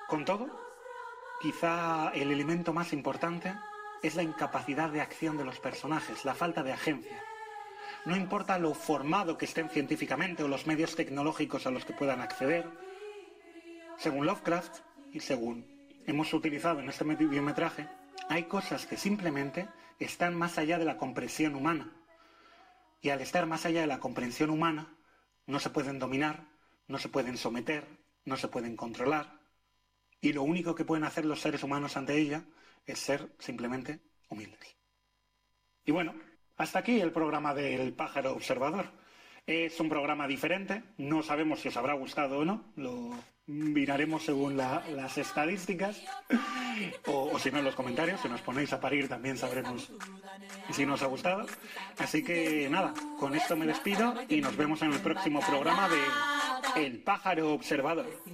Con todo, quizá el elemento más importante es la incapacidad de acción de los personajes, la falta de agencia. No importa lo formado que estén científicamente o los medios tecnológicos a los que puedan acceder, según Lovecraft y según hemos utilizado en este mediometraje, hay cosas que simplemente están más allá de la comprensión humana. Y al estar más allá de la comprensión humana, no se pueden dominar, no se pueden someter, no se pueden controlar. Y lo único que pueden hacer los seres humanos ante ella es ser simplemente humildes. Y bueno, hasta aquí el programa del pájaro observador. Es un programa diferente, no sabemos si os habrá gustado o no, lo miraremos según las estadísticas, o si no en los comentarios, si nos ponéis a parir también sabremos si nos ha gustado. Así que nada, con esto me despido y nos vemos en el próximo programa de El pájaro observador.